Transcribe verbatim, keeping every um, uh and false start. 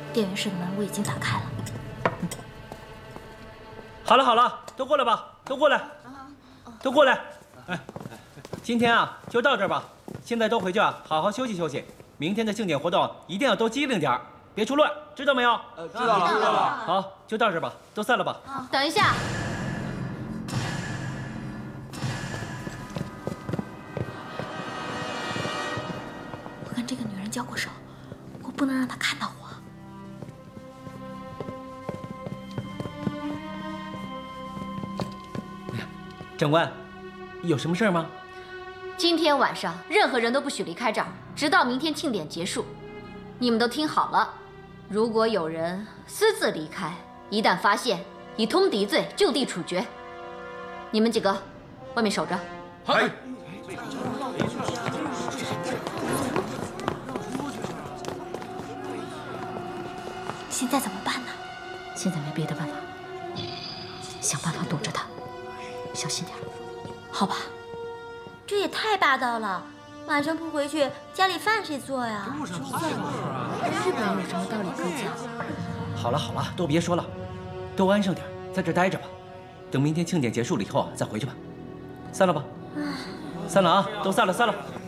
电源室的门我已经打开了。 好了好了，都过来吧，都过来，都过来。哎，今天啊就到这儿吧。现在都回去啊，好好休息休息。明天的庆典活动一定要都机灵点儿，别出乱，知道没有？ 呃，知道了，知道了。 好，就到这儿吧，都散了吧。 等一下。 我跟这个女人交过手，我不能让她看到我。 长官，有什么事儿吗？ 今天晚上任何人都不许离开这儿，直到明天庆典结束。你们都听好了，如果有人私自离开，一旦发现，以通敌罪就地处决。你们几个，外面守着。 嗨。 现在怎么办呢？ 现在没别的办法，想办法堵着他，小心点。 好吧。 这也太霸道了！晚上不回去，家里饭谁做呀？ 日本人有什么道理可讲？ 好了好了，都别说了，都安生点，在这待着吧。等明天庆典结束了以后啊，再回去吧。散了吧。散了啊，都散了，散了。